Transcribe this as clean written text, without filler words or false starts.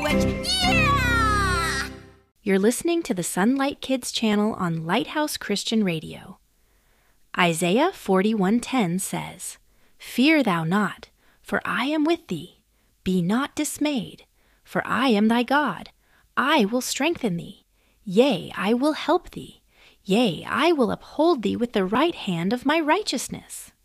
sandwich! Yeah! You're listening to the Sunlight Kids channel on Lighthouse Christian Radio. Isaiah 41:10 says, "Fear thou not, for I am with thee. Be not dismayed, for I am thy God. I will strengthen thee. Yea, I will help thee. Yea, I will uphold thee with the right hand of my righteousness."